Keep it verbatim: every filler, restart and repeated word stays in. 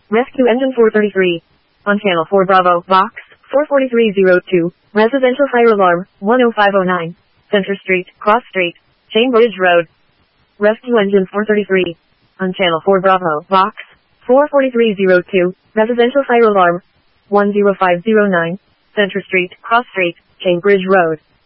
Rescue Engine four thirty-three. On Channel four Bravo, Box four forty-three oh two. Residential Fire Alarm one oh five oh nine. Center Street, Cross Street, Cambridge Road. Rescue Engine four thirty-three. On Channel four Bravo, Box four forty-three oh two. Residential Fire Alarm one oh five oh nine. Center Street, Cross Street, Cambridge Road.